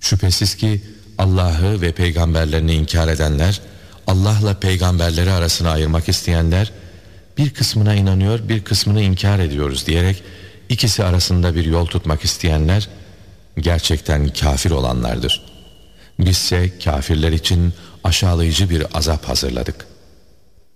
Şüphesiz ki Allah'ı ve peygamberlerini inkar edenler, Allah'la peygamberleri arasını ayırmak isteyenler, bir kısmına inanıyor, bir kısmını inkar ediyoruz diyerek ikisi arasında bir yol tutmak isteyenler gerçekten kafir olanlardır. Bizse kafirler için aşağılayıcı bir azap hazırladık.